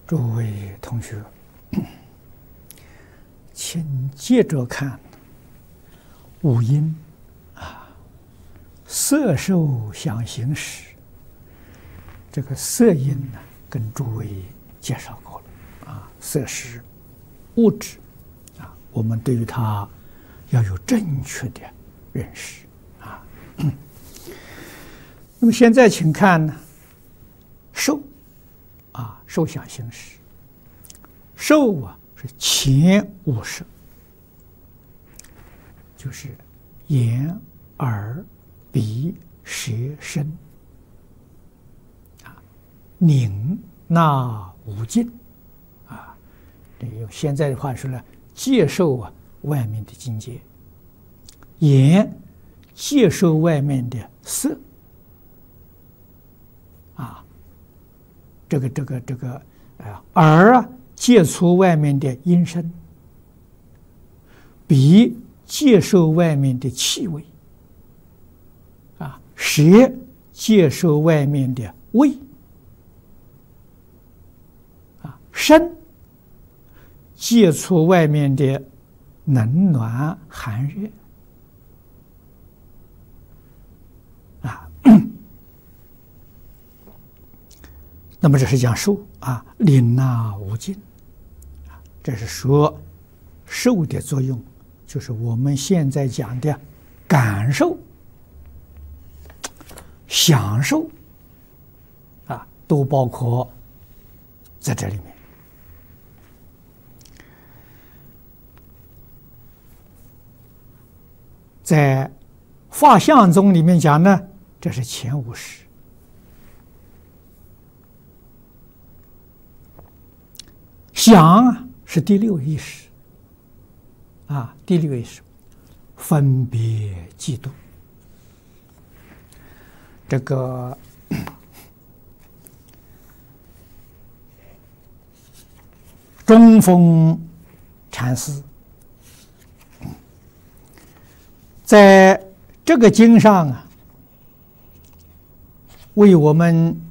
诸位同学，请接着看五阴色受想行识。这个色阴呢，跟诸位介绍过了色是物质我们对于它要有正确的认识那么现在请看呢，受受想行识，受是前五识，就是眼、耳、鼻、舌、身宁纳无尽用现在的话说呢，接受外面的境界，眼接受外面的色耳接触外面的音声，鼻接受外面的气味舌接受外面的味身接触外面的冷暖寒热那么这是讲受宁纳无尽这是说受的作用，就是我们现在讲的感受、享受都包括在这里面。在法相宗里面讲呢，这是前五识。想是第六意识第六意识分别嫉妒。这个中峰禅师在这个经上为我们